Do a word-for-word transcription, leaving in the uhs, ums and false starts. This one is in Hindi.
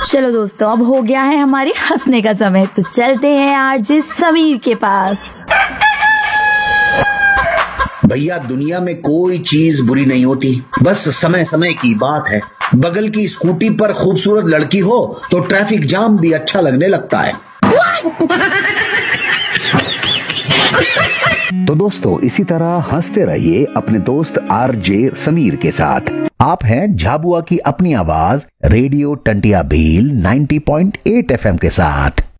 चलो दोस्तों, अब हो गया है हमारे हंसने का समय, तो चलते हैं आरजे समीर के पास। भैया, दुनिया में कोई चीज बुरी नहीं होती, बस समय समय की बात है। बगल की स्कूटी पर खूबसूरत लड़की हो तो ट्रैफिक जाम भी अच्छा लगने लगता है। तो दोस्तों, इसी तरह हंसते रहिए अपने दोस्त आरजे समीर के साथ। आप हैं झाबुआ की अपनी आवाज रेडियो टंटिया भील नब्बे पॉइंट आठ एफएम के साथ।